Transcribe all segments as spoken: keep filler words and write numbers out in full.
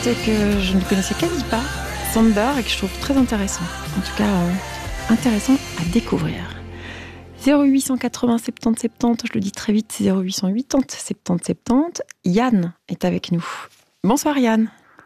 que je ne connaissais quasi pas, Sander, et que je trouve très intéressant. En tout cas, euh, intéressant à découvrir. zéro huit cent quatre-vingts soixante-dix soixante-dix, je le dis très vite, c'est zéro huit cent quatre-vingts soixante-dix soixante-dix. Yann est avec nous. Bonsoir Yann.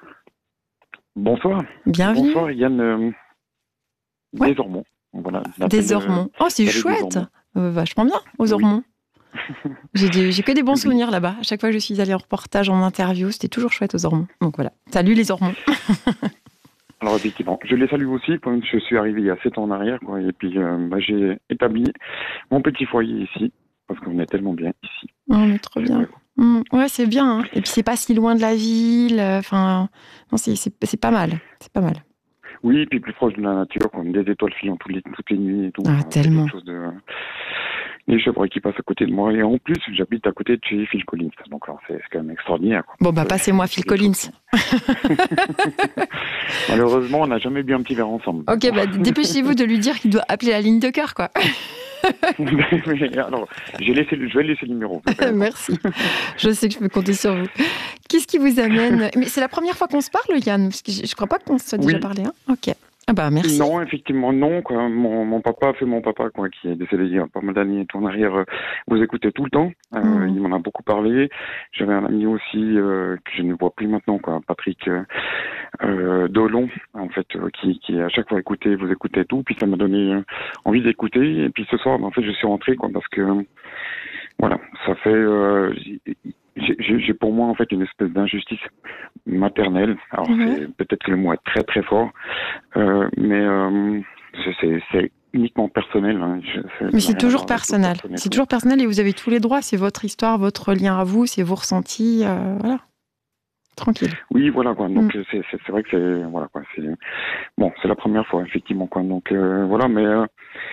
Bonsoir. Bienvenue. Bonsoir Yann euh, ouais. des Ormonts. Voilà, des Ormonts. Oh, c'est chouette. Euh, vachement bien, aux Ormonts. Oui. J'ai, des, j'ai que des bons souvenirs là-bas. À chaque fois que je suis allée en reportage, en interview, c'était toujours chouette aux Ormonts. Donc voilà. Salut les Ormonts. Alors effectivement, je les salue aussi. Quand je suis arrivé il y a sept ans en arrière, quoi, et puis euh, bah, j'ai établi mon petit foyer ici parce qu'on est tellement bien ici. Oh, mais trop bien. Ouais, mmh, ouais c'est bien. Hein. Et puis c'est pas si loin de la ville. Enfin, non, c'est, c'est, c'est pas mal. C'est pas mal. Oui, et puis plus proche de la nature, comme des étoiles filant toutes les, toutes les nuits et tout. Ah, enfin, tellement. Quelque chose de... Les chevreuils qui passent à côté de moi. Et en plus, j'habite à côté de chez Phil Collins. Donc alors, c'est, c'est quand même extraordinaire. Quoi. Bon, bah, passez-moi Phil Collins. Malheureusement, on n'a jamais bu un petit verre ensemble. Ok, bah, dépêchez-vous de lui dire qu'il doit appeler la ligne de cœur, quoi. Mais, alors, j'ai laissé, je vais laisser le numéro. Merci. Je sais que je peux compter sur vous. Qu'est-ce qui vous amène... Mais c'est la première fois qu'on se parle, Yann, parce que je ne crois pas qu'on se soit déjà oui. parlé. Hein ok. Ah bah merci. Non, effectivement, non. Quoi. Mon, mon papa fait mon papa, quoi, qui est décédé il y a pas mal d'années en arrière. Euh, vous écoutez tout le temps. Euh, mmh. Il m'en a beaucoup parlé. J'avais un ami aussi euh, que je ne vois plus maintenant, quoi, Patrick euh, euh, Dolon, en fait, euh, qui, qui à chaque fois écoutait, vous écoutez tout. Puis ça m'a donné euh, envie d'écouter. Et puis ce soir, en fait, je suis rentré, quoi, parce que euh, voilà, ça fait. Euh, J'ai, j'ai pour moi en fait une espèce d'injustice maternelle. Alors mmh. c'est, peut-être que le mot est très très fort, euh, mais euh, c'est, c'est uniquement personnel. Hein. Je, c'est mais c'est toujours personnel. personnel. C'est toujours personnel et vous avez tous les droits. C'est votre histoire, votre lien à vous, c'est vos ressentis. Euh, voilà, tranquille. Oui, voilà quoi. Donc mmh. c'est, c'est, c'est vrai que c'est voilà quoi. C'est bon, c'est la première fois effectivement quoi. Donc euh, voilà, mais. Euh,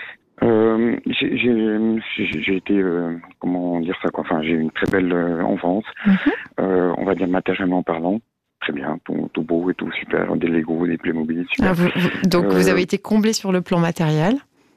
Euh, j'ai, j'ai, j'ai été, euh, comment dire ça, quoi. Enfin, j'ai eu une très belle euh, enfance, mm-hmm. euh, on va dire matériellement parlant. Très bien, tout, tout beau et tout super, des Lego, des Playmobil, super. Ah, vous, vous, donc euh, vous avez été comblé sur le plan matériel.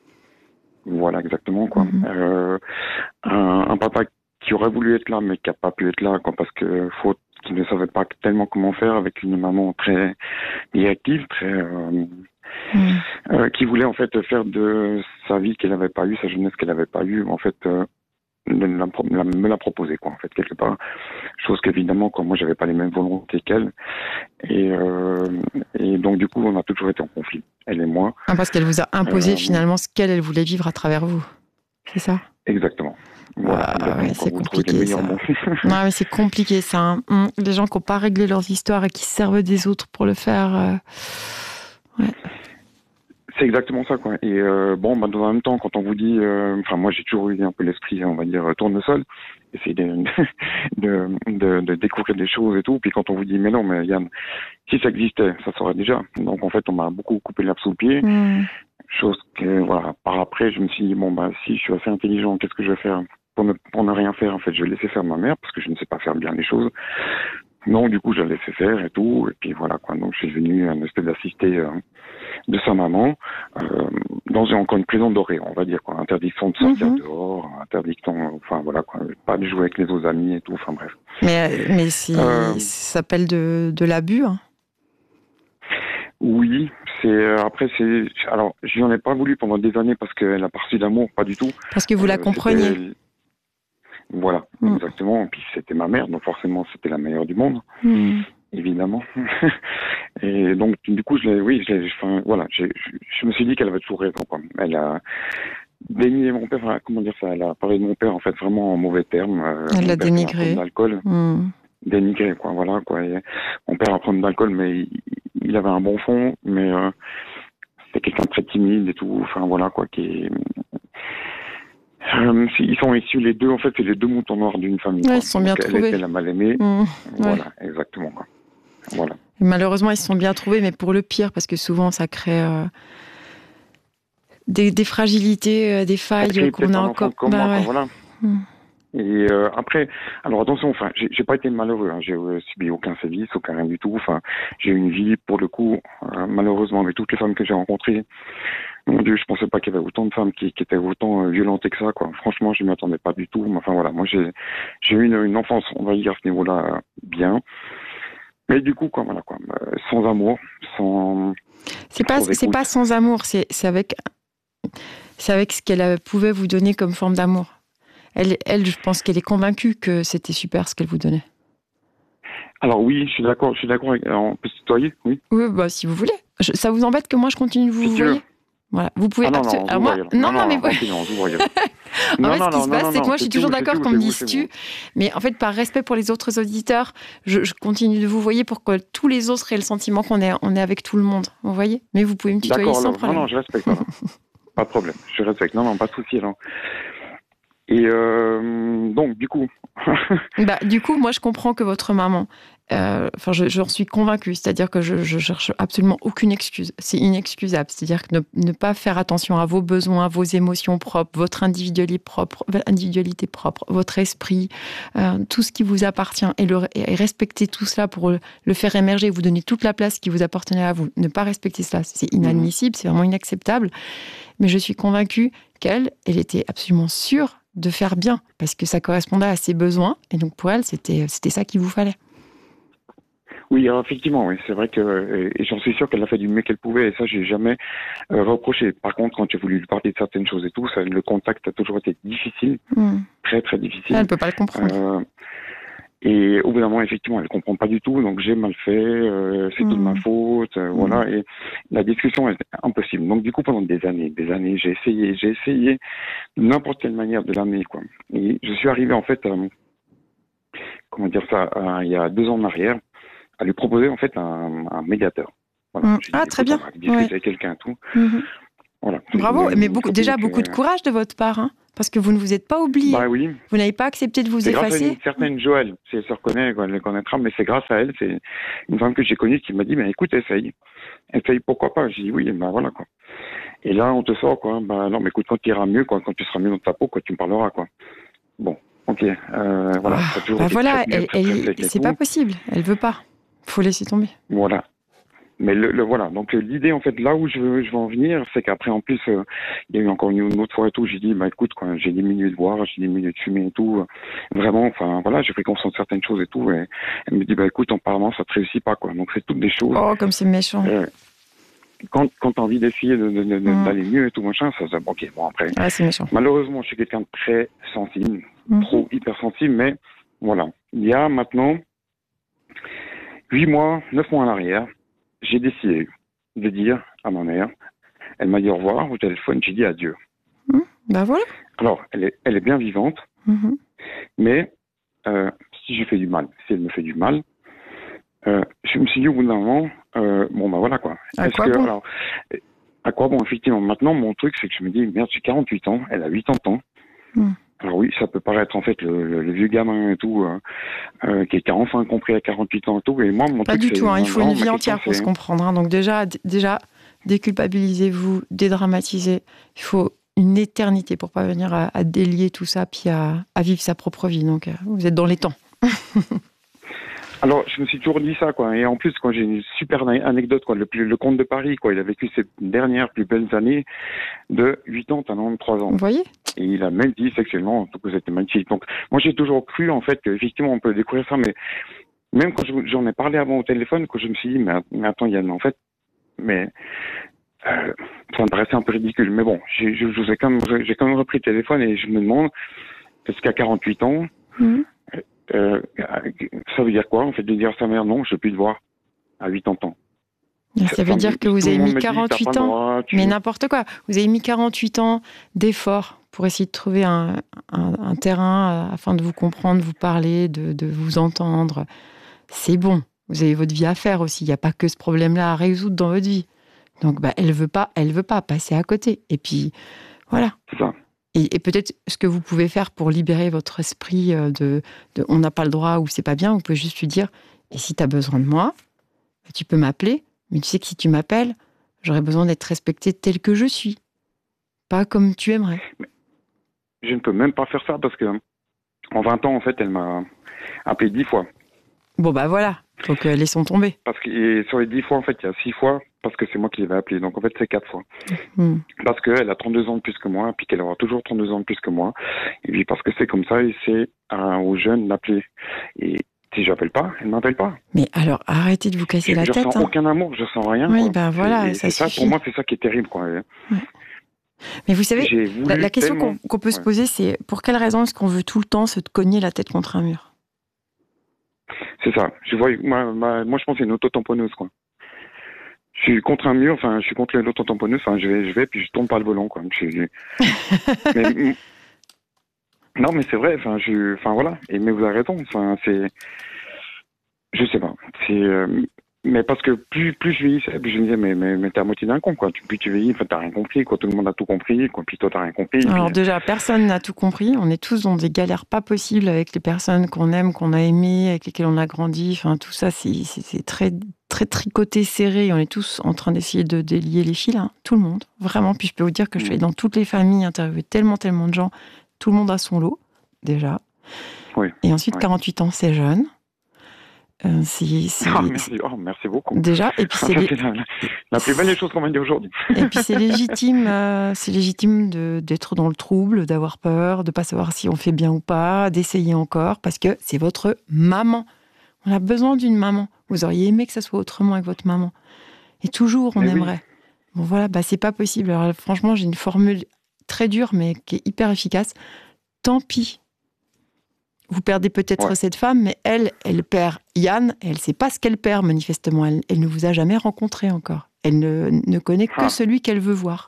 Voilà, exactement, quoi. Mm-hmm. Euh, un, un papa qui aurait voulu être là, mais qui n'a pas pu être là, quoi, parce que faute, qui ne savait pas tellement comment faire, avec une maman très directive, très... Euh, Mmh. Euh, qui voulait en fait faire de sa vie qu'elle n'avait pas eue, sa jeunesse qu'elle n'avait pas eue, en fait, euh, la, la, me l'a proposé, quoi, en fait, quelque part. Chose qu'évidemment, quoi, moi, j'avais pas les mêmes volontés qu'elle. Et, euh, et donc, du coup, on a toujours été en conflit, elle et moi. Ah, parce qu'elle vous a imposé euh, finalement ce qu'elle elle voulait vivre à travers vous. C'est ça ? Exactement. Voilà, ah, ouais, c'est compliqué ça. Non, mais c'est compliqué ça. Hein. Hum, les gens qui n'ont pas réglé leurs histoires et qui se servent des autres pour le faire. Euh... Ouais. C'est exactement ça, quoi. Et euh, bon, bah, dans le même temps, quand on vous dit, euh, enfin, moi, j'ai toujours eu un peu l'esprit, on va dire, tournesol, essayer de, de, de, de découvrir des choses et tout. Puis quand on vous dit, mais non, mais Yann, si ça existait, ça serait déjà. Donc en fait, on m'a beaucoup coupé l'herbe sous le pied. Mmh. Chose que, voilà, par après, je me suis dit, bon, bah, si je suis assez intelligent, qu'est-ce que je vais faire pour ne, pour ne rien faire? En fait, je vais laisser faire ma mère parce que je ne sais pas faire bien les choses. Non, du coup, je l'ai laissé faire et tout. Et puis voilà, quoi. Donc, je suis venu un espèce d'assister euh, de sa maman euh, dans une, encore une prison dorée, on va dire, quoi. Interdiction de sortir mm-hmm. dehors, interdiction, enfin voilà, quoi. Pas de jouer avec les autres amis et tout, enfin bref. Mais, mais si, euh, ça s'appelle de, de l'abus, hein. Oui, c'est après c'est alors je n'en ai pas voulu pendant des années parce qu'elle a pas reçu d'amour, pas du tout. Parce que vous euh, la compreniez. C'était... Voilà, mmh. exactement. Et puis c'était ma mère, donc forcément c'était la meilleure du monde, mmh. évidemment. Et donc du coup, je l'ai, oui, je l'ai, enfin, voilà, j'ai, je, je me suis dit qu'elle avait toujours raison, quoi. Elle a dénigré mon père, enfin, comment dire ça, elle a parlé de mon père en fait vraiment en mauvais termes. Elle l'a dénigré. D'alcool, mmh. dénigré, quoi, voilà, quoi. Et mon père a pris d'alcool, mais il, il avait un bon fond, mais euh, c'était quelqu'un de très timide et tout. Enfin voilà, quoi, qui est Euh, ils sont issus les deux, en fait, c'est les deux moutons noirs d'une famille. Ouais, ils se sont bien Donc, trouvés. Elle était la mal aimée. Mmh, voilà, ouais. exactement. Quoi. Voilà. Et malheureusement, ils se sont bien trouvés, mais pour le pire, parce que souvent, ça crée euh, des, des fragilités, euh, des failles qu'on a encore. Bah, ouais. Voilà. Mmh. Et euh, après, alors attention, enfin, j'ai, j'ai pas été malheureux, hein, j'ai euh, subi aucun sévice, aucun rien du tout. Enfin, j'ai eu une vie, pour le coup, euh, malheureusement, avec toutes les femmes que j'ai rencontrées. Mon Dieu, je pensais pas qu'il y avait autant de femmes qui, qui étaient autant euh, violentes que ça, quoi. Franchement, je m'y attendais pas du tout. Mais enfin voilà, moi j'ai j'ai eu une, une enfance, on va dire à ce niveau-là, bien. Mais du coup, quoi, voilà, quoi, euh, sans amour, sans... C'est pas, c'est pas sans amour, c'est, c'est avec, c'est avec ce qu'elle pouvait vous donner comme forme d'amour. Elle, elle, je pense qu'elle est convaincue que c'était super ce qu'elle vous donnait. Alors oui, je suis d'accord, je suis d'accord. Avec... Alors, on peut se tutoyer, oui. Oui, bah si vous voulez. Je, ça vous embête que moi je continue de vous Si voyer? Voilà, vous pouvez. Ah non, Absol... non, Alors moi, non, non, non, non, mais non, non, vous voyez. en fait, ce qui se passe, c'est que moi, je suis toujours d'accord qu'on me dise tu, mais en fait, par respect pour les autres auditeurs, je, je continue de vous voyer pour que tous les autres aient le sentiment qu'on est, on est avec tout le monde. Vous voyez? Mais vous pouvez me tutoyer sans problème. Non, non, je respecte. Pas de problème, je respecte. Non, non, pas de souci. Non. Et euh, donc, du coup. bah, du coup, moi, je comprends que votre maman. Enfin, euh, j'en suis convaincue, c'est-à-dire que je, je cherche absolument aucune excuse. C'est inexcusable, c'est-à-dire que ne, ne pas faire attention à vos besoins, vos émotions propres, votre individualité propre, individualité propre, votre esprit, euh, tout ce qui vous appartient, et, le, et respecter tout cela pour le, le faire émerger, vous donner toute la place qui vous appartenait à vous. Ne pas respecter cela, c'est inadmissible, c'est vraiment inacceptable. Mais je suis convaincue qu'elle, elle était absolument sûre de faire bien, parce que ça correspondait à ses besoins, et donc pour elle, c'était, c'était ça qu'il vous fallait. Oui, alors effectivement, oui, c'est vrai que et j'en suis sûr qu'elle a fait du mieux qu'elle pouvait, et ça, j'ai jamais euh, reproché. Par contre, quand j'ai voulu lui parler de certaines choses et tout, ça, le contact a toujours été difficile, mmh. très très difficile. Elle ne peut pas le comprendre. Euh, et au bout d'un moment, effectivement, elle comprend pas du tout, donc j'ai mal fait, euh, c'est mmh. toute ma faute, euh, mmh. voilà. Et la discussion est impossible. Donc du coup, pendant des années, des années, j'ai essayé, j'ai essayé n'importe quelle manière de l'amener, quoi. Et je suis arrivé en fait, euh, comment dire ça, euh, il y a deux ans en arrière, à lui proposer en fait un, un médiateur. Voilà. Mmh. Ah, dit, très bien. Discuter ouais. avec quelqu'un et tout. Mmh. Voilà. Bravo, mais beaucoup, déjà beaucoup de courage de votre part, hein, parce que vous ne vous êtes pas oublié. Bah oui. Vous n'avez pas accepté de vous c'est effacer. C'est grâce à une certaine Joëlle, si elle se reconnaît, elle le connaîtra, mais c'est grâce à elle, c'est une femme que j'ai connue qui m'a dit, mais écoute, essaye. Essaye, pourquoi pas? J'ai dit oui, ben voilà, quoi. Et là, on te sort, quoi. Bah non, mais écoute, quand tu iras mieux, quoi, quand tu seras mieux dans ta peau, quoi, tu me parleras, quoi. Bon, ok, euh, voilà. Ah, bah voilà, elle, elle, c'est pas possible, elle veut pas. Faut laisser tomber. Voilà. Mais le, le voilà. Donc l'idée en fait là où je veux, je veux en venir, c'est qu'après en plus euh, il y a eu encore une, une autre fois et tout. J'ai dit bah écoute quoi, j'ai diminué de boire, j'ai diminué de fumer et tout. Euh, vraiment, enfin voilà, j'ai pris conscience de certaines choses et tout. Et elle me dit bah écoute, apparemment ça te réussit pas quoi. Donc c'est toutes des choses. Oh comme c'est méchant. Euh, quand quand t'as envie d'essayer de, de, de, mmh. d'aller mieux et tout machin, ça, ça ok bon après. Ah c'est méchant. Malheureusement je suis quelqu'un de très sensible, mmh. trop hypersensible, mais voilà. Il y a maintenant huit mois, neuf mois en arrière. J'ai décidé de dire à ma mère, elle m'a dit au revoir au téléphone, j'ai dit adieu. Mmh, ben voilà. Alors, elle est, elle est bien vivante, mmh. mais euh, si je fais du mal, si elle me fait du mal, euh, je me suis dit au bout d'un moment, euh, bon ben voilà quoi. À quoi bon alors, à quoi bon, effectivement. Maintenant, mon truc, c'est que je me dis, merde, j'ai quarante-huit ans, elle a quatre-vingts ans. Mmh. Alors oui, ça peut paraître en fait le, le, le vieux gamin et tout, euh, euh, qui, qui a enfin compris à quarante-huit ans et tout. Et moi, mon pas truc, du tout. Hein, il faut une vie entière pour c'est... se comprendre. Hein. Donc déjà, d- déjà, déculpabilisez-vous, dédramatisez. Il faut une éternité pour pas venir à, à délier tout ça, puis à, à vivre sa propre vie. Donc euh, vous êtes dans les temps. Alors, je me suis toujours dit ça, quoi. Et en plus, quand j'ai une super anecdote, quoi, le, le comte de Paris, quoi, il a vécu ses dernières plus belles années de huit ans à quatre-vingt-trois ans. Vous voyez? Et il a même dit sexuellement que c'était magnifique. Donc, moi, j'ai toujours cru, en fait, qu'effectivement, on peut découvrir ça, mais même quand j'en ai parlé avant au téléphone, quand je me suis dit, mais, mais attends, Yann, en fait, mais, euh, ça me paraissait un peu ridicule. Mais bon, j'ai, je, je vous ai quand même, j'ai quand même repris le téléphone et je me demande, est-ce qu'à quarante-huit ans, mmh. Euh, ça veut dire quoi, en fait, de dire à sa mère, non, je ne veux plus te voir à quatre-vingts ans. Ça, ça veut ça, dire que vous avez mis quarante-huit dit, ans, droit, tu... mais n'importe quoi. Vous avez mis quarante-huit ans d'efforts pour essayer de trouver un, un, un terrain afin de vous comprendre, de vous parler, de, de vous entendre. C'est bon. Vous avez votre vie à faire aussi. Il n'y a pas que ce problème-là à résoudre dans votre vie. Donc, bah, elle veut pas, elle veut pas passer à côté. Et puis, voilà. C'est ça. Et, et peut-être ce que vous pouvez faire pour libérer votre esprit de, de on n'a pas le droit ou c'est pas bien, vous pouvez juste lui dire, et si tu as besoin de moi, tu peux m'appeler, mais tu sais que si tu m'appelles, j'aurais besoin d'être respectée telle que je suis, pas comme tu aimerais. Mais je ne peux même pas faire ça parce que en vingt ans, en fait, elle m'a appelé dix fois. Bon, bah voilà, donc euh, laissons tomber. Parce que et sur les dix fois, en fait, il y a six fois parce que c'est moi qui l'avais appelé. Donc, en fait, c'est quatre fois. Mmh. Parce qu'elle a trente-deux ans de plus que moi, puis qu'elle aura toujours trente-deux ans de plus que moi. Et puis, parce que c'est comme ça, et c'est euh, aux jeunes d'appeler. Et Si j'appelle pas, elle m'appelle pas. Mais alors, arrêtez de vous casser Je, la je tête. sens Hein. aucun amour, je sens rien. Oui, quoi. ben voilà, Et ça c'est ça, suffit. pour moi, c'est ça qui est terrible, quoi. Ouais. Mais vous savez, la, la question tellement... qu'on, qu'on peut ouais. se poser, c'est pour quelle raison est-ce qu'on veut tout le temps se cogner la tête contre un mur? C'est ça. Je vois, moi, moi, moi, je pense que c'est une auto-tamponneuse, quoi. Je suis contre un mur, enfin, je suis contre l'auto-tamponneuse, enfin, je vais, je vais, puis je tourne par le volant, quoi. Je suis... mais, non, mais c'est vrai, enfin, je, enfin, voilà. Et, mais vous avez raison, enfin, c'est, je sais pas, c'est, euh... mais parce que plus, plus je vieillissais, plus je me disais, mais, mais, mais t'es à moitié d'un con, quoi. Plus tu vieillis, enfin, t'as rien compris, quoi. Tout le monde a tout compris, quoi. Puis toi, t'as rien compris. Alors puis... déjà, personne n'a tout compris. On est tous dans des galères pas possibles avec les personnes qu'on aime, qu'on a aimées, avec lesquelles on a grandi. Enfin, tout ça, c'est, c'est, c'est très, très tricoté, serré. On est tous en train d'essayer de délier les fils, hein. Tout le monde, vraiment. Puis je peux vous dire que je suis allée dans toutes les familles, interviewer tellement, tellement de gens. Tout le monde a son lot, déjà. Oui. Et ensuite, oui. quarante-huit ans, c'est jeune. Euh, c'est, c'est, oh, merci, oh, merci beaucoup. Déjà, et puis c'est, ça, les... c'est la, la, la plus belle des choses qu'on m'a dit aujourd'hui. Et puis c'est légitime, euh, c'est légitime de, d'être dans le trouble, d'avoir peur, de pas savoir si on fait bien ou pas, d'essayer encore, parce que c'est votre maman. On a besoin d'une maman. Vous auriez aimé que ça soit autrement avec votre maman. Et toujours, on mais aimerait. Oui. Bon voilà, bah c'est pas possible. Alors franchement, j'ai une formule très dure, mais qui est hyper efficace. Tant pis. Vous perdez peut-être ouais. cette femme, mais elle, elle perd Yann, et elle ne sait pas ce qu'elle perd, manifestement. Elle, elle ne vous a jamais rencontré encore. Elle ne, ne connaît que ah. celui qu'elle veut voir.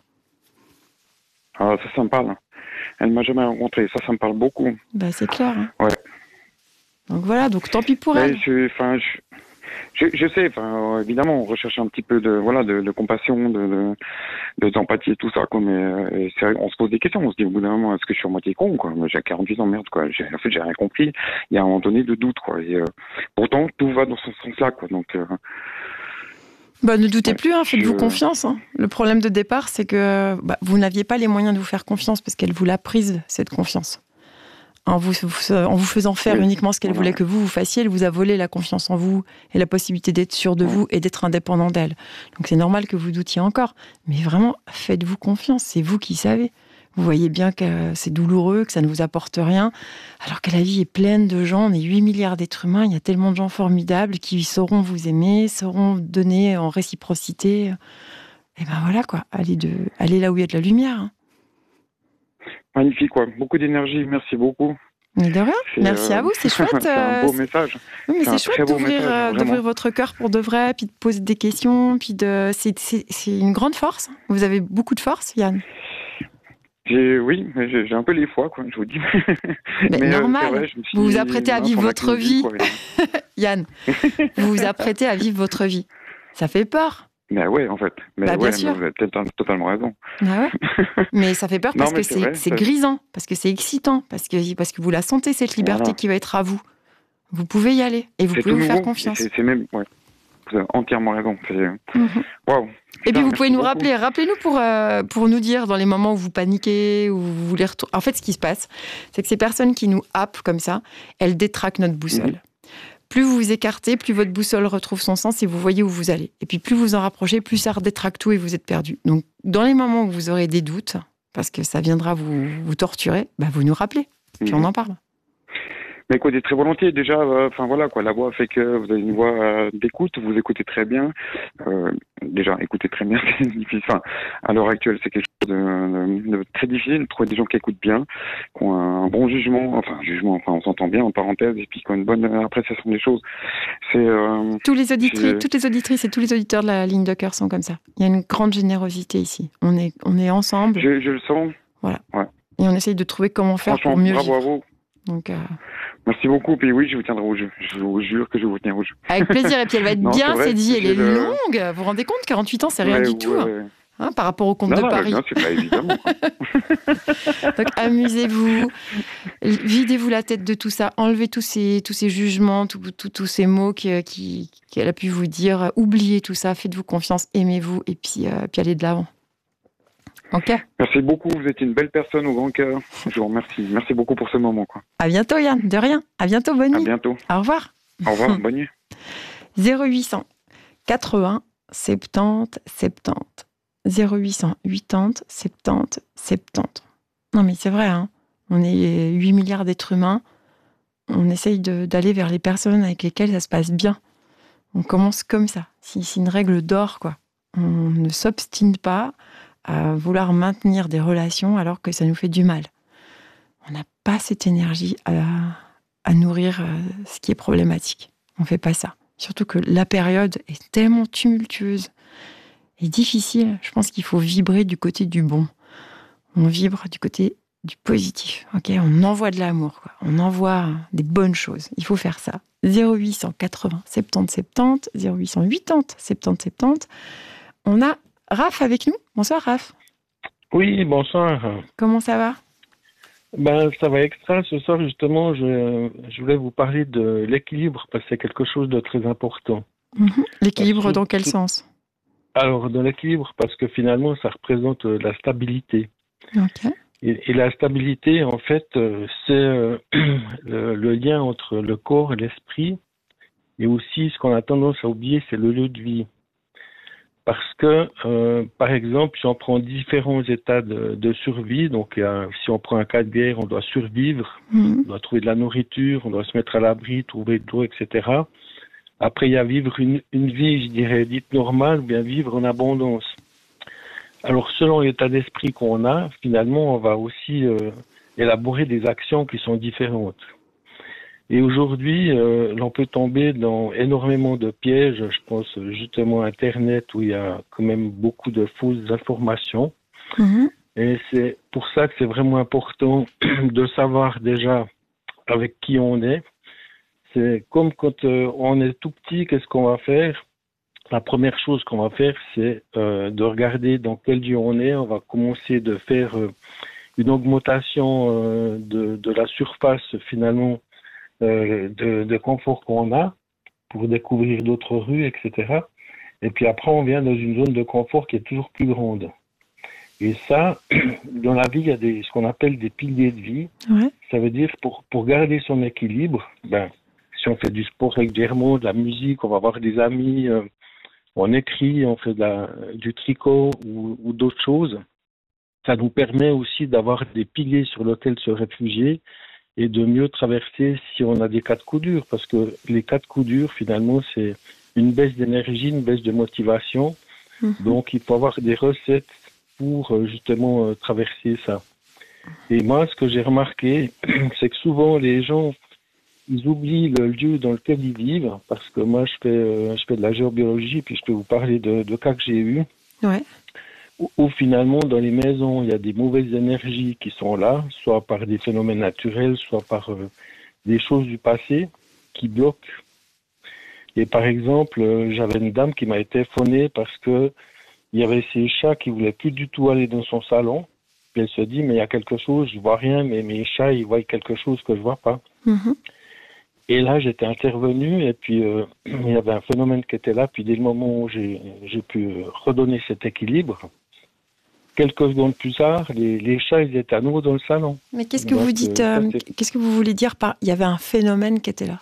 Ah, ça, ça me parle. Elle ne m'a jamais rencontré. Ça, ça me parle beaucoup. Bah, c'est clair. Hein. Ouais. Donc voilà, donc tant pis pour mais elle. Je, je, je, je sais, enfin, évidemment, on recherche un petit peu de, voilà, de, de compassion, de, de, de, d'empathie et tout ça, quoi. Mais euh, c'est, on se pose des questions. On se dit au bout d'un moment, est-ce que je suis à moitié con, quoi? Mais j'ai quarante-huit ans, merde, quoi. J'ai, en fait, j'ai rien compris. Il y a un moment donné de doute, quoi. Et, euh, pourtant, tout va dans ce sens-là, quoi. Donc. Euh, Bah, ne doutez ouais, plus, hein, faites-vous je... confiance. Hein. Le problème de départ, c'est que bah, vous n'aviez pas les moyens de vous faire confiance parce qu'elle vous l'a prise, cette confiance. En vous, en vous faisant faire oui, uniquement ce qu'elle voilà. voulait que vous, vous fassiez, elle vous a volé la confiance en vous et la possibilité d'être sûr de oui. vous et d'être indépendant d'elle. Donc c'est normal que vous doutiez encore. Mais vraiment, faites-vous confiance, c'est vous qui savez. Vous voyez bien que c'est douloureux, que ça ne vous apporte rien, alors que la vie est pleine de gens, on est huit milliards d'êtres humains, il y a tellement de gens formidables qui sauront vous aimer, sauront donner en réciprocité. Et ben voilà quoi, allez, de, allez là où il y a de la lumière. Hein. Magnifique, quoi. Beaucoup d'énergie, merci beaucoup. Mais de rien, c'est, merci euh, à vous, c'est chouette. c'est un beau message. Oui, mais c'est, c'est chouette d'ouvrir, message, d'ouvrir votre cœur pour de vrai, puis de poser des questions, puis de... c'est, c'est, c'est une grande force. Vous avez beaucoup de force, Yann. J'ai, oui, j'ai, j'ai un peu les fois, quoi, je vous dis. Mais, mais normal, euh, vrai, vous vous apprêtez à vivre votre vie, quoi, Yann. Vous vous apprêtez à vivre votre vie. Ça fait peur. Mais ouais, en fait. Mais bah, ouais, bien sûr. Mais vous avez totalement raison. Bah ouais. Mais ça fait peur parce non, que c'est, c'est, vrai, c'est ça... grisant, parce que c'est excitant, parce que, parce que vous la sentez, cette liberté voilà. qui va être à vous. Vous pouvez y aller et vous c'est pouvez vous nouveau. faire confiance. C'est, c'est même, ouais. Vous avez entièrement raison. C'est... Mm-hmm. Wow. Et puis vous pouvez nous beaucoup. rappeler, rappelez-nous pour, euh, pour nous dire dans les moments où vous paniquez, où vous voulez retourner. En fait, ce qui se passe, c'est que ces personnes qui nous happent comme ça, elles détraquent notre boussole. Mm-hmm. Plus vous vous écartez, plus votre boussole retrouve son sens et vous voyez où vous allez. Et puis plus vous en rapprochez, plus ça redétraque tout et vous êtes perdu. Donc dans les moments où vous aurez des doutes, parce que ça viendra vous, vous torturer, bah vous nous rappelez, puis mm-hmm. on en parle. Mais écoutez, très volontiers, déjà, enfin euh, voilà, quoi, la voix fait que vous avez une voix euh, d'écoute, vous écoutez très bien. Euh, déjà, écoutez très bien, c'est difficile. Enfin, à l'heure actuelle, c'est quelque chose de, de, de très difficile, de trouver des gens qui écoutent bien, qui ont un bon jugement, enfin, jugement, enfin, on s'entend bien en parenthèse, et puis qui ont une bonne appréciation des choses. C'est, euh, tous les auditrices, c'est... toutes les auditrices et tous les auditeurs de la ligne de cœur sont comme ça. Il y a une grande générosité ici. On est, on est ensemble. Je, je le sens. Voilà. Ouais. Et on essaye de trouver comment faire pour mieux bravo vivre. À vous. Donc, euh... merci beaucoup. Puis oui, je vous tiendrai au jeu. Je vous jure que je vais vous tenir au jeu. Avec plaisir. Et puis elle va être non, bien, cette vie. Elle est le... longue. Vous vous rendez compte, quarante-huit ans, c'est rien ouais, du tout. Ouais. Hein, par rapport au compte non, de non, Paris. Non, c'est pas évidemment. Donc amusez-vous. Videz-vous la tête de tout ça. Enlevez tous ces, tous ces jugements, tous tout, tout ces mots qui, qui, qu'elle a pu vous dire. Oubliez tout ça. Faites-vous confiance. Aimez-vous. Et puis, euh, puis allez de l'avant. Ok. Merci beaucoup, vous êtes une belle personne au grand cœur. Je vous remercie. Merci beaucoup pour ce moment, quoi. À bientôt, Yann. De rien. À bientôt, bonne nuit. À bientôt. Au revoir. Au revoir, bonne nuit. zéro huit cent quatre-vingts soixante-dix soixante-dix. zéro huit cent quatre-vingts soixante-dix soixante-dix. Non, mais c'est vrai, hein. On est huit milliards d'êtres humains. on essaye de, d'aller vers les personnes avec lesquelles ça se passe bien. On commence comme ça. C'est, c'est une règle d'or, quoi. On ne s'obstine pas à vouloir maintenir des relations alors que ça nous fait du mal. On n'a pas cette énergie à, à nourrir ce qui est problématique. On ne fait pas ça. Surtout que la période est tellement tumultueuse et difficile. Je pense qu'il faut vibrer du côté du bon. On vibre du côté du positif. Okay, on envoie de l'amour, quoi. On envoie des bonnes choses. Il faut faire ça. zéro huit cent quatre-vingts soixante-dix soixante-dix, zéro huit cent quatre-vingts soixante-dix soixante-dix. On a Raph avec nous. Bonsoir Raph. Oui, bonsoir. Comment ça va? Ben, ça va extra. Ce soir, justement, je, je voulais vous parler de l'équilibre, parce que c'est quelque chose de très important. Mmh. L'équilibre parce dans quel que, sens? Alors, dans l'équilibre, parce que finalement, ça représente la stabilité. Ok. Et, et la stabilité, en fait, c'est euh, le, le lien entre le corps et l'esprit, et aussi, ce qu'on a tendance à oublier, c'est le lieu de vie. Parce que, euh, par exemple, si on prend différents états de, de survie, donc euh, si on prend un cas de guerre, on doit survivre, Mmh. on doit trouver de la nourriture, on doit se mettre à l'abri, trouver de l'eau, et cetera. Après, il y a vivre une, une vie, je dirais, dite normale, ou bien vivre en abondance. Alors, selon l'état d'esprit qu'on a, finalement, on va aussi euh, élaborer des actions qui sont différentes. Et aujourd'hui, euh, l'on peut tomber dans énormément de pièges. Je pense justement à Internet où il y a quand même beaucoup de fausses informations. Mmh. Et c'est pour ça que c'est vraiment important de savoir déjà avec qui on est. C'est comme quand euh, on est tout petit, qu'est-ce qu'on va faire? La première chose qu'on va faire, c'est euh, de regarder dans quel lieu on est. On va commencer de faire euh, une augmentation euh, de, de la surface finalement Euh, de, de confort qu'on a pour découvrir d'autres rues, et cetera. Et puis après, on vient dans une zone de confort qui est toujours plus grande. Et ça, dans la vie, il y a des, ce qu'on appelle des piliers de vie. Ouais. Ça veut dire pour, pour garder son équilibre, ben, si on fait du sport régulièrement, de la musique, on va voir des amis, euh, on écrit, on fait de la, du tricot ou, ou d'autres choses, ça nous permet aussi d'avoir des piliers sur lesquels se réfugier et de mieux traverser si on a des cas de coup durs, parce que les cas de coup durs, finalement, c'est une baisse d'énergie, une baisse de motivation. Mmh. Donc, il faut avoir des recettes pour justement traverser ça. Et moi, ce que j'ai remarqué, c'est que souvent, les gens, ils oublient le lieu dans lequel ils vivent, parce que moi, je fais, je fais de la géobiologie, puis je peux vous parler de, de cas que j'ai eus. Ouais. Où finalement, dans les maisons, il y a des mauvaises énergies qui sont là, soit par des phénomènes naturels, soit par euh, des choses du passé qui bloquent. Et par exemple, euh, j'avais une dame qui m'a téléphoné parce que il y avait ses chats qui voulaient plus du tout aller dans son salon. Puis elle se dit, mais il y a quelque chose, je vois rien, mais mes chats, ils voient quelque chose que je vois pas. Mmh. Et là, j'étais intervenu et puis euh, il y avait un phénomène qui était là. Puis dès le moment où j'ai, j'ai pu redonner cet équilibre, quelques secondes plus tard, les, les chats, ils étaient à nouveau dans le salon. Mais qu'est-ce que Donc, vous dites euh, qu'est-ce que vous voulez dire par il y avait un phénomène qui était là?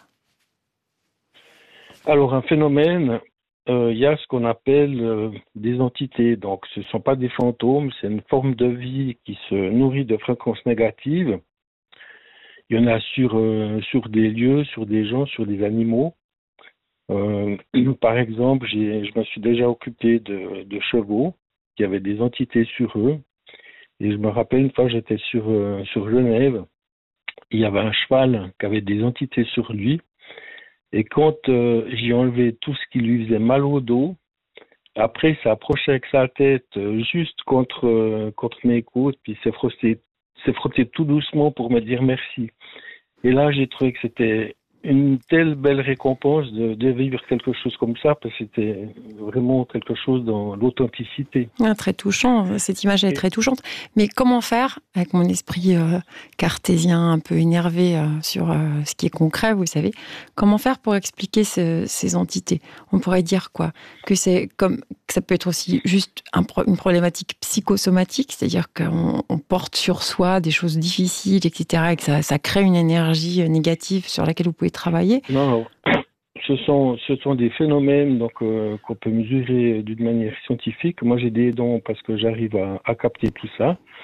Alors, un phénomène, euh, il y a ce qu'on appelle euh, des entités. Donc, ce ne sont pas des fantômes, c'est une forme de vie qui se nourrit de fréquences négatives. Il y en a sur, euh, sur des lieux, sur des gens, sur des animaux. Euh, par exemple, j'ai, je me suis déjà occupé de, de chevaux qui avaient des entités sur eux. Et je me rappelle une fois, j'étais sur, euh, sur Genève, il y avait un cheval qui avait des entités sur lui. Et quand euh, j'ai enlevé tout ce qui lui faisait mal au dos, après, ça approchait avec sa tête euh, juste contre, euh, contre mes côtes, puis s'est frotté, s'est frotté tout doucement pour me dire merci. Et là, j'ai trouvé que c'était une telle belle récompense de, de vivre quelque chose comme ça, parce que c'était vraiment quelque chose dans l'authenticité. Ah, très touchant, cette image est très touchante. Mais comment faire, avec mon esprit euh, cartésien un peu énervé euh, sur euh, ce qui est concret, vous savez, comment faire pour expliquer ce, ces entités? On pourrait dire quoi? Que c'est comme que ça peut être aussi juste un pro, une problématique psychosomatique, c'est-à-dire qu'on on porte sur soi des choses difficiles, et cetera, et que ça, ça crée une énergie négative sur laquelle vous pouvez travailler. Non, non. Ce sont, ce sont des phénomènes donc, euh, qu'on peut mesurer d'une manière scientifique. Moi, j'ai des dons parce que j'arrive à, à capter tout ça.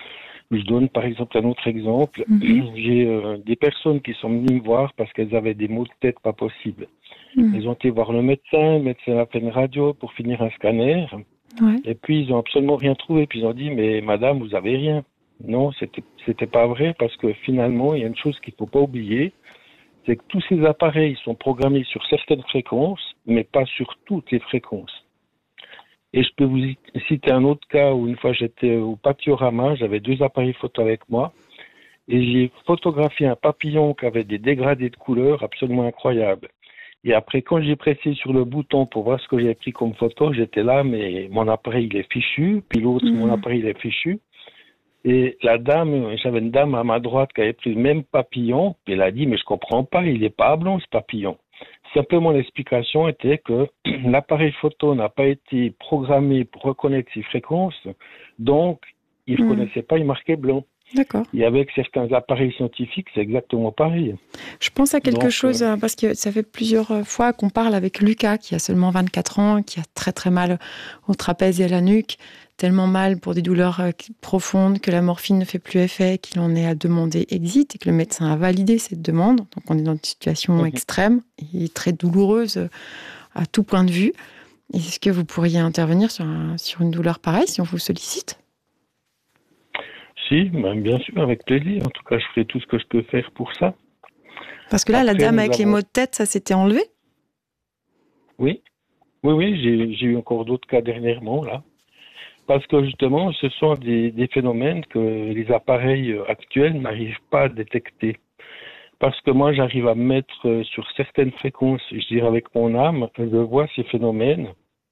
Je donne par exemple un autre exemple. Mm-hmm. J'ai euh, des personnes qui sont venues me voir parce qu'elles avaient des maux de tête pas possibles. Mm-hmm. Elles ont été voir le médecin, le médecin a fait une radio pour finir un scanner. Ouais. Et puis ils ont absolument rien trouvé. Puis ils ont dit, mais madame, vous avez rien. Non, c'était, c'était pas vrai parce que finalement, il y a une chose qu'il faut pas oublier, c'est que tous ces appareils sont programmés sur certaines fréquences, mais pas sur toutes les fréquences. Et je peux vous citer un autre cas où une fois j'étais au Pâtiorama, j'avais deux appareils photo avec moi et j'ai photographié un papillon qui avait des dégradés de couleurs absolument incroyables. Et après, quand j'ai pressé sur le bouton pour voir ce que j'avais pris comme photo, j'étais là, mais mon appareil il est fichu, puis l'autre, mmh. mon appareil il est fichu. Et la dame, j'avais une dame à ma droite qui avait pris le même papillon, puis elle a dit, mais je comprends pas, il n'est pas blanc ce papillon. Simplement, l'explication était que l'appareil photo n'a pas été programmé pour reconnaître ces fréquences, donc il ne mmh. reconnaissait pas, il marquait blanc. D'accord. Et avec certains appareils scientifiques, c'est exactement pareil. Je pense à quelque donc, chose, euh... parce que ça fait plusieurs fois qu'on parle avec Lucas, qui a seulement vingt-quatre ans, qui a très très mal au trapèze et à la nuque, tellement mal pour des douleurs profondes que la morphine ne fait plus effet, qu'il en est à demander exit et que le médecin a validé cette demande. Donc on est dans une situation mmh. extrême et très douloureuse à tout point de vue. Est-ce que vous pourriez intervenir sur, un, sur une douleur pareille si on vous sollicite ? Si, ben bien sûr, avec plaisir. En tout cas, je ferai tout ce que je peux faire pour ça. Parce que là, Après, la dame avec avons... les maux de tête, ça s'était enlevé ? Oui, oui, oui, j'ai, j'ai eu encore d'autres cas dernièrement, là. Parce que justement, ce sont des, des phénomènes que les appareils actuels n'arrivent pas à détecter. Parce que moi, j'arrive à me mettre sur certaines fréquences, je dirais avec mon âme, je vois ces phénomènes.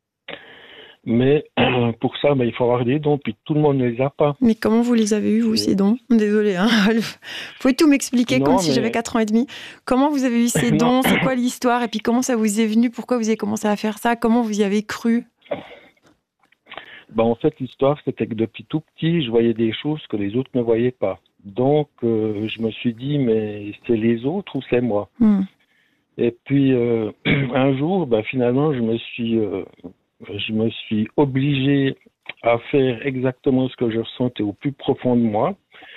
Mais pour ça, ben, il faut avoir des dons, puis tout le monde ne les a pas. Mais comment vous les avez eus, vous, ces dons ? Désolée, hein. Vous pouvez tout m'expliquer non, comme mais... si j'avais quatre ans et demi. Comment vous avez eu ces dons ? C'est quoi l'histoire ? Et puis comment ça vous est venu ? Pourquoi vous avez commencé à faire ça ? Comment vous y avez cru ? Ben, en fait, l'histoire, c'était que depuis tout petit, je voyais des choses que les autres ne voyaient pas. Donc, euh, je me suis dit, mais c'est les autres ou c'est moi ? mm. Et puis, euh, un jour, ben, finalement, je me suis... Euh, Je me suis obligé à faire exactement ce que je ressentais au plus profond de moi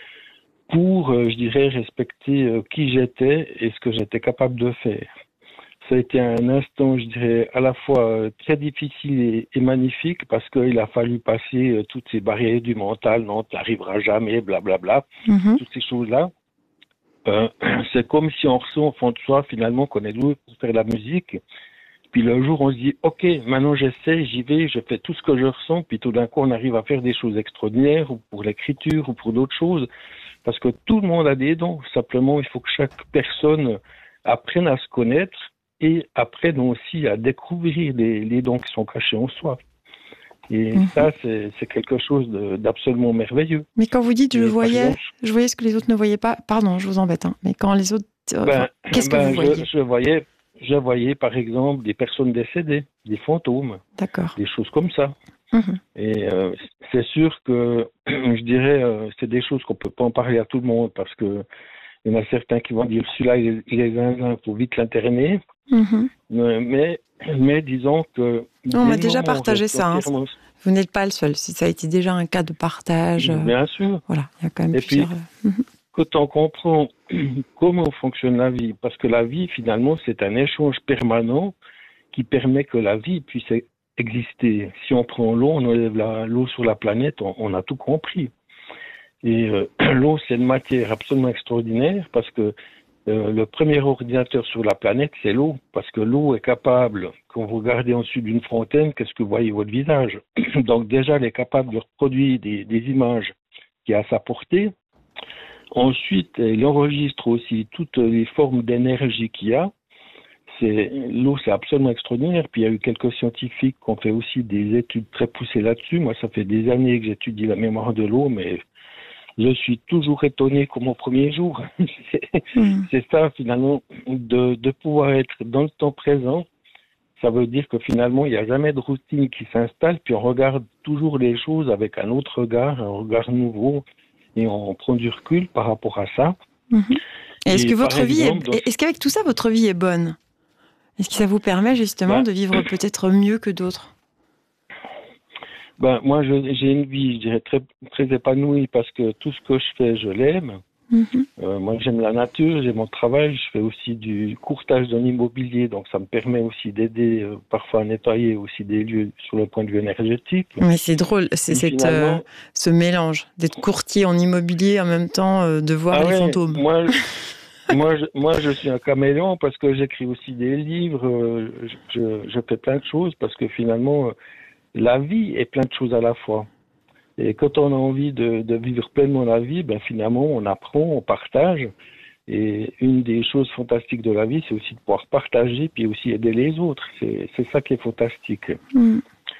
pour, euh, je dirais, respecter euh, qui j'étais et ce que j'étais capable de faire. Ça a été un instant, je dirais, à la fois euh, très difficile et, et magnifique parce qu'il a fallu passer euh, toutes ces barrières du mental, non, tu n'arriveras jamais, blablabla, mm-hmm. toutes ces choses-là. Euh, c'est comme si on ressent au fond de soi, finalement, qu'on est doué pour faire la musique. Puis le jour, on se dit, OK, maintenant j'essaie, j'y vais, je fais tout ce que je ressens, puis tout d'un coup, on arrive à faire des choses extraordinaires, ou pour l'écriture, ou pour d'autres choses, parce que tout le monde a des dons. Simplement, il faut que chaque personne apprenne à se connaître et apprenne aussi à découvrir les, les dons qui sont cachés en soi. Et mmh. ça, c'est, c'est quelque chose de, d'absolument merveilleux. Mais quand vous dites, je voyais, exemple, je voyais ce que les autres ne voyaient pas, pardon, je vous embête, hein, mais quand les autres, euh, ben, qu'est-ce que ben, vous voyez ? je, je voyais... Je voyais, par exemple, des personnes décédées, des fantômes, D'accord. des choses comme ça. Mmh. Et euh, c'est sûr que, je dirais, euh, c'est des choses qu'on ne peut pas en parler à tout le monde parce que il y en a certains qui vont dire, celui-là, il est, il est zinzin, il faut vite l'interner. Mmh. Mais, mais disons que... On m'a déjà partagé ça. Hein. Vous n'êtes pas le seul. Si ça a été déjà un cas de partage... Bien sûr. Voilà, il y a quand même Et plusieurs... Puis, mmh. Quand on comprend comment fonctionne la vie, parce que la vie, finalement, c'est un échange permanent qui permet que la vie puisse exister. Si on prend l'eau, on enlève la, l'eau sur la planète, on, on a tout compris. Et euh, l'eau, c'est une matière absolument extraordinaire parce que euh, le premier ordinateur sur la planète, c'est l'eau. Parce que l'eau est capable, quand vous regardez en dessous d'une fontaine, qu'est-ce que vous voyez votre visage ? Donc déjà, elle est capable de reproduire des, des images qui a à sa portée. Ensuite, il enregistre aussi toutes les formes d'énergie qu'il y a. C'est, l'eau, c'est absolument extraordinaire. Puis il y a eu quelques scientifiques qui ont fait aussi des études très poussées là-dessus. Moi, ça fait des années que j'étudie la mémoire de l'eau, mais je suis toujours étonné comme au premier jour. c'est, mmh. c'est ça, finalement, de, de pouvoir être dans le temps présent. Ça veut dire que finalement, il n'y a jamais de routine qui s'installe. Puis on regarde toujours les choses avec un autre regard, un regard nouveau. Et on prend du recul par rapport à ça. Mmh. Est-ce et que votre vie exemple, est... donc... Est-ce qu'avec tout ça, votre vie est bonne ? Est-ce que ça vous permet justement bah... de vivre peut-être mieux que d'autres ? Ben, moi, je, j'ai une vie, je dirais, très, très épanouie parce que tout ce que je fais, je l'aime. Mm-hmm. Euh, moi, j'aime la nature, j'aime mon travail. Je fais aussi du courtage dans l'immobilier, donc ça me permet aussi d'aider euh, parfois à nettoyer aussi des lieux sur le point de vue énergétique. Mais c'est drôle, c'est cette, finalement... euh, ce mélange d'être courtier en immobilier en même temps euh, de voir ah les ouais, fantômes. Moi, moi, je, moi, je suis un caméléon parce que j'écris aussi des livres, euh, je, je fais plein de choses parce que finalement, euh, la vie est plein de choses à la fois. Et quand on a envie de, de vivre pleinement la vie, ben finalement, on apprend, on partage. Et une des choses fantastiques de la vie, c'est aussi de pouvoir partager, puis aussi aider les autres. C'est, c'est ça qui est fantastique. Mm.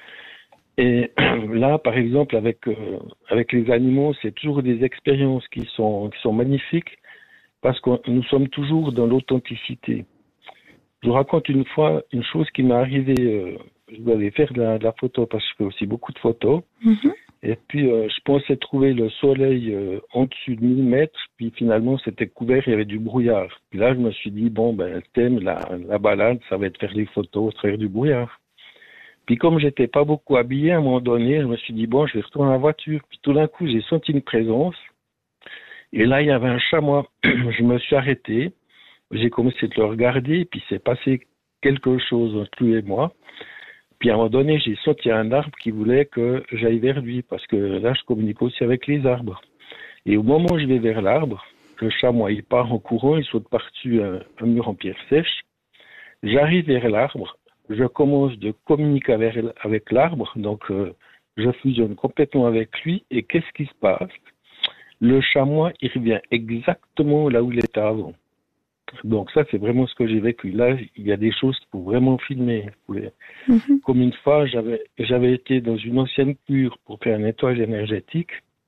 Et là, par exemple, avec euh, avec les animaux, c'est toujours des expériences qui sont qui sont magnifiques parce que nous sommes toujours dans l'authenticité. Je vous raconte une fois une chose qui m'est arrivée. Euh, je devais faire de la, de la photo parce que je fais aussi beaucoup de photos. Mm-hmm. Et puis, euh, je pensais trouver le soleil euh, en dessus de mille mètres, puis finalement, c'était couvert, il y avait du brouillard. Puis là, je me suis dit, bon, ben, le thème, la, la balade, ça va être faire des photos à travers du brouillard. Puis comme j'étais pas beaucoup habillé, à un moment donné, je me suis dit, bon, je vais retourner dans la voiture. Puis tout d'un coup, j'ai senti une présence. Et là, il y avait un chamois. Je me suis arrêté. J'ai commencé à le regarder, puis c'est passé quelque chose entre lui et moi. Puis à un moment donné, j'ai senti un arbre qui voulait que j'aille vers lui, parce que là, je communique aussi avec les arbres. Et au moment où je vais vers l'arbre, le chamois, il part en courant, il saute par-dessus un, un mur en pierre sèche. J'arrive vers l'arbre, je commence de communiquer avec, avec l'arbre, donc euh, je fusionne complètement avec lui, et qu'est-ce qui se passe? Le chamois, il revient exactement là où il était avant. Donc ça, c'est vraiment ce que j'ai vécu. Là, il y a des choses qu'il faut vraiment filmer. Mm-hmm. Comme une fois, j'avais, j'avais été dans une ancienne cure pour faire un nettoyage énergétique.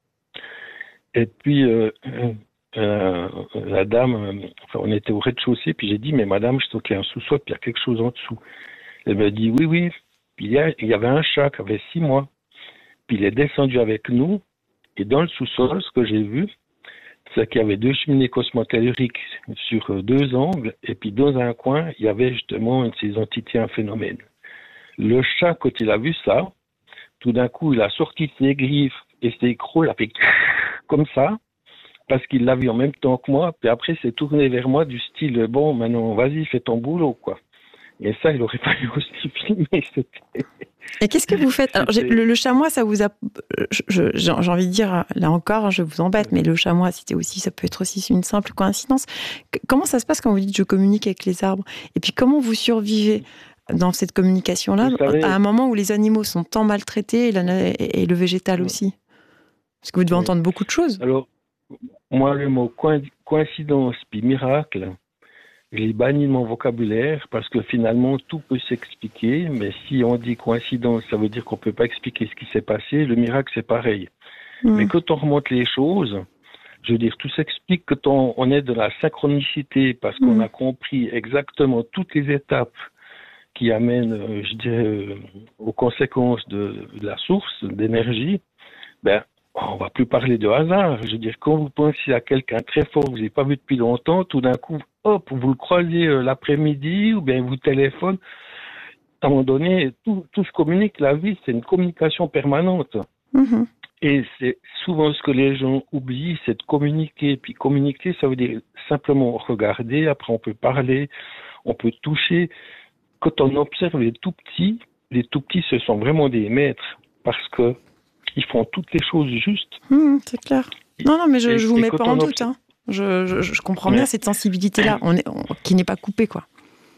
Et puis, euh, euh, la dame, euh, enfin, on était au rez-de-chaussée, puis j'ai dit, mais madame, je sens qu'il y a un sous-sol, puis il y a quelque chose en dessous. Elle m'a dit, oui, oui. Puis il y, a, il y avait un chat qui avait six mois. Puis il est descendu avec nous. Et dans le sous-sol, ce que j'ai vu, c'est qu'il y avait deux cheminées cosmotelluriques sur deux angles, et puis dans un coin, il y avait justement une de ces entités, un phénomène. Le chat, quand il a vu ça, tout d'un coup, il a sorti ses griffes et ses crocs, il a fait comme ça, parce qu'il l'a vu en même temps que moi, puis après, il s'est tourné vers moi du style, bon, maintenant, vas-y, fais ton boulot, quoi. Et ça, il aurait fallu aussi filmer. C'était... Et qu'est-ce que vous faites? Alors, le, le chamois, ça vous a... Je, je, j'ai envie de dire, là encore, je vous embête, mais le chamois, c'était aussi, ça peut être aussi une simple coïncidence. Comment ça se passe quand vous dites « je communique avec les arbres » ? Et puis, comment vous survivez dans cette communication-là, savez, à un moment où les animaux sont tant maltraités et, la, et le végétal ouais. aussi? Parce que vous devez oui. entendre beaucoup de choses. Alors, moi, le mot coïncidence puis miracle, je l'ai banni de mon vocabulaire parce que finalement, tout peut s'expliquer. Mais si on dit coïncidence, ça veut dire qu'on ne peut pas expliquer ce qui s'est passé. Le miracle, c'est pareil. Mmh. Mais quand on remonte les choses, je veux dire, tout s'explique quand on, on est de la synchronicité parce qu'on mmh. a compris exactement toutes les étapes qui amènent, je dirais, aux conséquences de, de la source d'énergie. Ben, on va plus parler de hasard. Je veux dire, quand vous pensez à quelqu'un très fort que vous n'avez pas vu depuis longtemps, tout d'un coup, hop, vous le croisez euh, l'après-midi ou bien vous téléphone. À un moment donné, tout, tout se communique. La vie, c'est une communication permanente. Mm-hmm. Et c'est souvent ce que les gens oublient, c'est de communiquer. Puis communiquer, ça veut dire simplement regarder. Après, on peut parler, on peut toucher. Quand on observe les tout petits, les tout petits, ce sont vraiment des maîtres parce que ils font toutes les choses justes. Mmh, c'est clair. Non, non, mais je ne vous mets pas en doute. Hein. Je, je, je comprends ouais. bien cette sensibilité-là, on est, on, qui n'est pas coupée, quoi.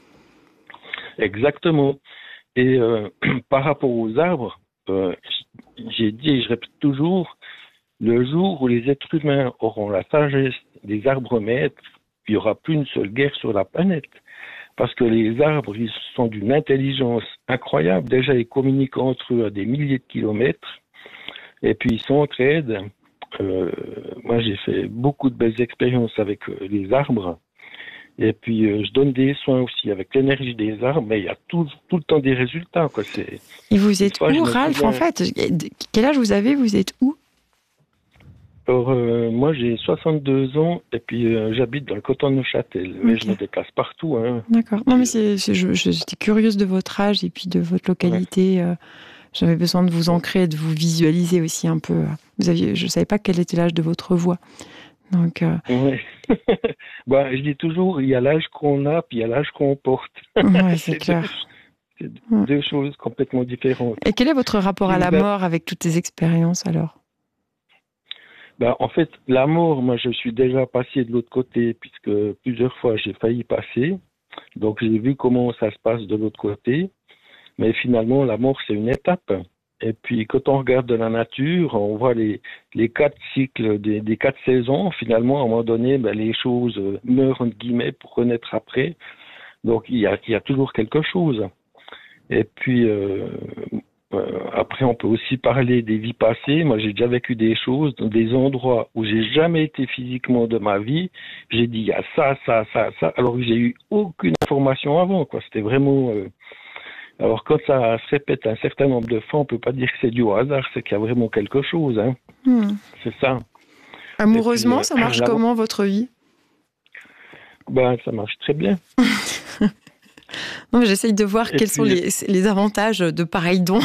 Exactement. Et euh, par rapport aux arbres, euh, j'ai dit et je répète toujours, le jour où les êtres humains auront la sagesse des arbres maîtres, il n'y aura plus une seule guerre sur la planète. Parce que les arbres, ils sont d'une intelligence incroyable. Déjà, ils communiquent entre eux à des milliers de kilomètres. Et puis, ils s'entraident. Euh, moi, j'ai fait beaucoup de belles expériences avec euh, les arbres. Et puis, euh, je donne des soins aussi avec l'énergie des arbres, mais il y a tout, tout le temps des résultats, quoi. C'est... Et vous êtes fois, où, Ralph, en fait? Quel âge vous avez? Vous êtes où? Alors, euh, moi, j'ai soixante-deux ans et puis euh, j'habite dans le canton de Neuchâtel. Okay. Mais je me déplace partout. Hein. D'accord. Non, mais c'est, c'est, je, je, j'étais curieuse de votre âge et puis de votre localité. Ouais. Euh, J'avais besoin de vous ancrer, de vous visualiser aussi un peu. Vous aviez, je ne savais pas quel était l'âge de votre voix. Donc, euh... ouais. bah, je dis toujours, il y a l'âge qu'on a, puis il y a l'âge qu'on porte. Ouais, c'est clair. Deux, c'est ouais. deux choses complètement différentes. Et quel est votre rapport à la mort avec toutes ces expériences alors? Bah, en fait, la mort, moi, je suis déjà passé de l'autre côté, puisque plusieurs fois, j'ai failli passer. Donc, j'ai vu comment ça se passe de l'autre côté. Mais finalement, la mort, c'est une étape. Et puis, quand on regarde de la nature, on voit les, les quatre cycles des, des quatre saisons. Finalement, à un moment donné, ben, les choses meurent, entre guillemets, pour renaître après. Donc, il y a, il y a toujours quelque chose. Et puis, euh, euh, après, on peut aussi parler des vies passées. Moi, j'ai déjà vécu des choses dans des endroits où j'ai jamais été physiquement de ma vie. J'ai dit, il y a ça, ça, ça, ça, alors que j'ai eu aucune information avant, quoi. C'était vraiment... Euh, Alors, quand ça se répète un certain nombre de fois, on ne peut pas dire que c'est du hasard, c'est qu'il y a vraiment quelque chose. Hein. Hmm. C'est ça. Amoureusement, puis, ça marche la... comment, votre vie? Ben, ça marche très bien. Non, mais j'essaye de voir Et quels puis... sont les, les avantages de pareils dons.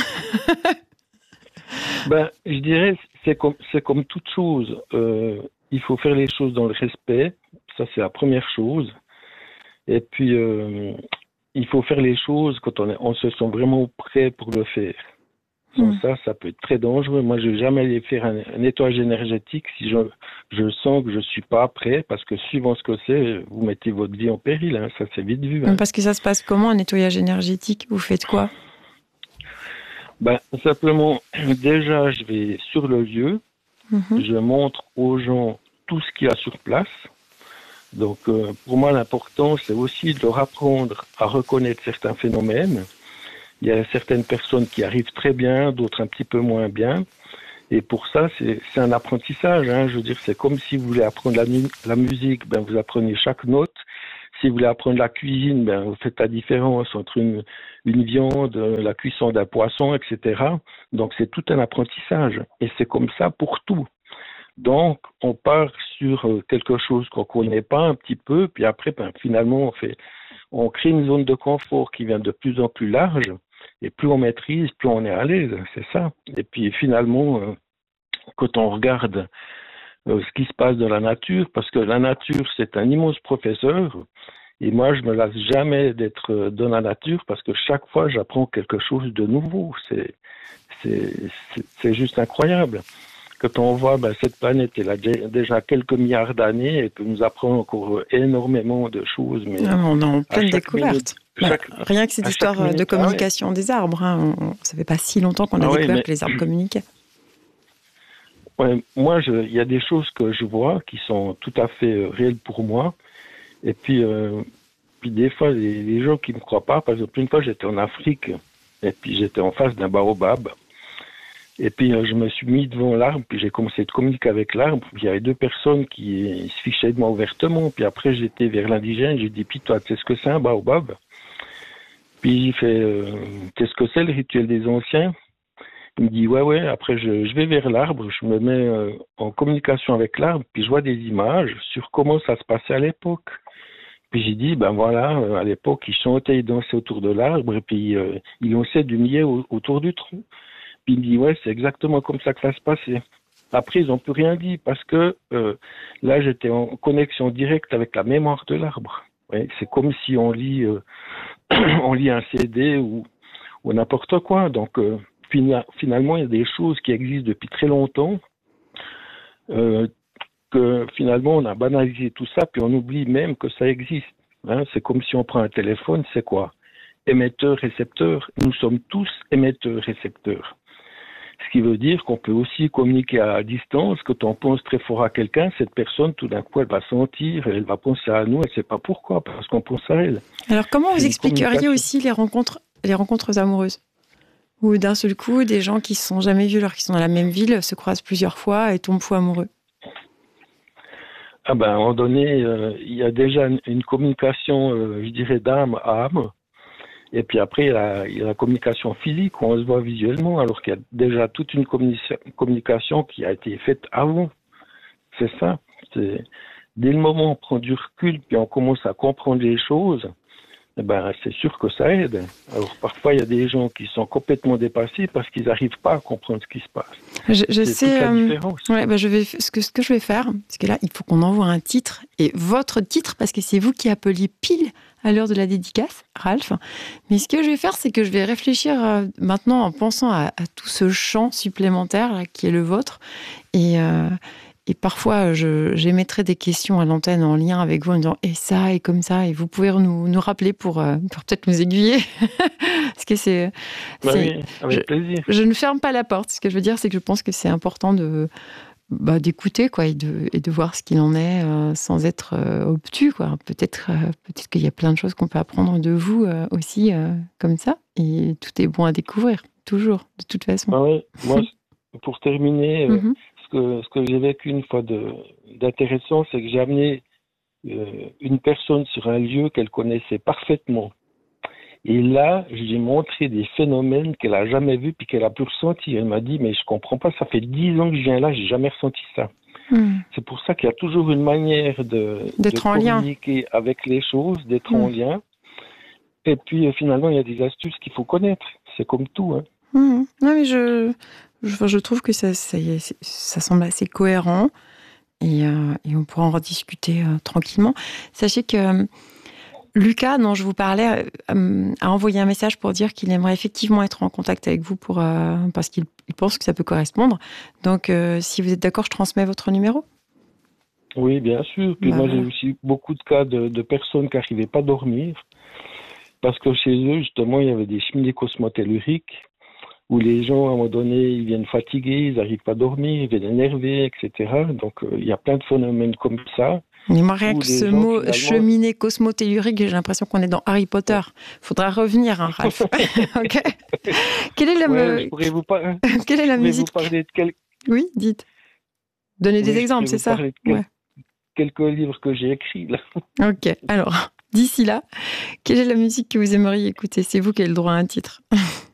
Ben, je dirais, c'est comme, c'est comme toute chose. Euh, il faut faire les choses dans le respect. Ça, c'est la première chose. Et puis... Euh, il faut faire les choses quand on, est, on se sent vraiment prêt pour le faire. Sans mmh. ça, ça peut être très dangereux. Moi, je ne vais jamais aller faire un, un nettoyage énergétique si je, je sens que je ne suis pas prêt, parce que suivant ce que c'est, vous mettez votre vie en péril. Hein, ça, c'est vite vu. Hein. Parce que ça se passe comment, un nettoyage énergétique? Vous faites quoi? Ben, simplement, déjà, je vais sur le lieu. Mmh. Je montre aux gens tout ce qu'il y a sur place. Donc, euh, pour moi, l'important, c'est aussi de leur apprendre à reconnaître certains phénomènes. Il y a certaines personnes qui arrivent très bien, d'autres un petit peu moins bien. Et pour ça, c'est, c'est un apprentissage. Hein. Je veux dire, c'est comme si vous voulez apprendre la, mu- la musique, ben, vous apprenez chaque note. Si vous voulez apprendre la cuisine, ben, vous faites la différence entre une, une viande, la cuisson d'un poisson, et cetera. Donc, c'est tout un apprentissage. Et c'est comme ça pour tout. Donc, on part sur quelque chose qu'on ne connaît pas un petit peu, puis après, ben, finalement, on fait, on crée une zone de confort qui vient de plus en plus large, et plus on maîtrise, plus on est à l'aise, c'est ça. Et puis finalement, euh, quand on regarde euh, ce qui se passe dans la nature, parce que la nature, c'est un immense professeur, et moi, je me lasse jamais d'être dans la nature, parce que chaque fois, j'apprends quelque chose de nouveau. C'est, c'est, c'est, c'est juste incroyable. Quand on voit ben, cette planète, elle a déjà quelques milliards d'années et peut nous apprendre encore énormément de choses. Mais ah, on est en pleine découverte. Minute, chaque, bah, rien que cette histoire minute, de communication ah ouais. des arbres. Hein, on, ça fait pas si longtemps qu'on a ah découvert ouais, mais... que les arbres communiquaient. Ouais, moi, il y a des choses que je vois qui sont tout à fait euh, réelles pour moi. Et puis, euh, puis des fois, les, les gens qui ne me croient pas, par exemple, une fois, j'étais en Afrique et puis j'étais en face d'un baobab. Et puis, euh, je me suis mis devant l'arbre, puis j'ai commencé à communiquer avec l'arbre. Puis, il y avait deux personnes qui se fichaient de moi ouvertement. Puis après, j'étais vers l'indigène. J'ai dit, puis toi, tu sais ce que c'est un baobab? Puis, il fait, euh, tu sais ce que c'est le rituel des anciens? Il me dit, ouais, ouais. Après, je, je vais vers l'arbre. Je me mets euh, en communication avec l'arbre. Puis, je vois des images sur comment ça se passait à l'époque. Puis, j'ai dit, ben voilà, euh, à l'époque, ils chantaient, ils dansaient autour de l'arbre. Et puis, euh, ils lançaient du millet au, autour du tronc. Puis il me dit, ouais, c'est exactement comme ça que ça se passait. Après, ils n'ont plus rien dit parce que euh, là, j'étais en connexion directe avec la mémoire de l'arbre. Ouais, c'est comme si on lit, euh, on lit un C D ou, ou n'importe quoi. Donc, euh, finalement, il y a des choses qui existent depuis très longtemps, euh, que finalement, on a banalisé tout ça, puis on oublie même que ça existe. Hein, c'est comme si on prend un téléphone, c'est quoi? Émetteur, récepteur. Nous sommes tous émetteurs, récepteurs. Ce qui veut dire qu'on peut aussi communiquer à distance. Quand on pense très fort à quelqu'un, cette personne, tout d'un coup, elle va sentir, elle va penser à nous, elle ne sait pas pourquoi, parce qu'on pense à elle. Alors, comment vous expliqueriez aussi les rencontres, les rencontres amoureuses? Où d'un seul coup, des gens qui ne se sont jamais vus alors qu'ils sont dans la même ville se croisent plusieurs fois et tombent fous amoureux? Ah ben, à un moment donné, euh, il y a déjà une, une communication, euh, je dirais, d'âme à âme. Et puis après, il y, a la, il y a la communication physique où on se voit visuellement, alors qu'il y a déjà toute une communica- communication qui a été faite avant. C'est ça. C'est, dès le moment où on prend du recul, puis on commence à comprendre les choses, eh ben, c'est sûr que ça aide. Alors parfois, il y a des gens qui sont complètement dépassés parce qu'ils n'arrivent pas à comprendre ce qui se passe. Je, je C'est sais. toute la euh, différence. ouais, bah je vais, ce, que, ce que je vais faire, parce que là, il faut qu'on envoie un titre, et votre titre, parce que c'est vous qui appeliez pile à l'heure de la dédicace, Ralph. Mais ce que je vais faire, c'est que je vais réfléchir euh, maintenant en pensant à, à tout ce champ supplémentaire là, qui est le vôtre. Et. Euh, Et parfois, je, j'émettrai des questions à l'antenne en lien avec vous en disant « et ça, et comme ça », et vous pouvez nous, nous rappeler pour, euh, pour peut-être nous aiguiller. Parce que c'est... Bah c'est oui, avec je, plaisir. je ne ferme pas la porte. Ce que je veux dire, c'est que je pense que c'est important de, bah, d'écouter quoi, et, de, et de voir ce qu'il en est euh, sans être euh, obtus. Quoi. Peut-être, euh, peut-être qu'il y a plein de choses qu'on peut apprendre de vous euh, aussi, euh, comme ça. Et tout est bon à découvrir, toujours, de toute façon. Bah oui, moi, pour terminer... Euh, Mm-hmm. Que, ce que j'ai vécu une fois de, d'intéressant, c'est que j'ai amené euh, une personne sur un lieu qu'elle connaissait parfaitement. Et là, je lui ai montré des phénomènes qu'elle a jamais vus puis qu'elle a pu ressentir. Elle m'a dit, mais je comprends pas, ça fait dix ans que je viens là, j'ai jamais ressenti ça. Mm. C'est pour ça qu'il y a toujours une manière de, d'être de en communiquer lien. Avec les choses, d'être mm. en lien. Et puis euh, finalement, il y a des astuces qu'il faut connaître. C'est comme tout. Hein. Mm. Non, mais je... Je, je trouve que ça, ça, ça semble assez cohérent et, euh, et on pourra en rediscuter euh, tranquillement. Sachez que euh, Lucas, dont je vous parlais, euh, a envoyé un message pour dire qu'il aimerait effectivement être en contact avec vous pour, euh, parce qu'il il pense que ça peut correspondre. Donc, euh, si vous êtes d'accord, je transmets votre numéro. Oui, bien sûr. Puis bah, moi, voilà. j'ai aussi beaucoup de cas de, de personnes qui n'arrivaient pas à dormir parce que chez eux, justement, il y avait des cheminées cosmotelluriques où les gens, à un moment donné, ils viennent fatigués, ils n'arrivent pas à dormir, ils viennent énervés, et cetera. Donc, euh, il y a plein de phénomènes comme ça. Mais moi, rien que ce gens, mot finalement... cheminée cosmotellurique, j'ai l'impression qu'on est dans Harry Potter. Il faudra revenir, hein, Ralph. Okay. Quelle est la, ouais, je pourrais vous par... Quelle est la musique vous parler de quel... Oui, dites. Donnez oui, des exemples, c'est ça de quel... ouais. Quelques livres que j'ai écrits, là. Ok, alors, d'ici là, quelle est la musique que vous aimeriez écouter ? C'est vous qui avez le droit à un titre.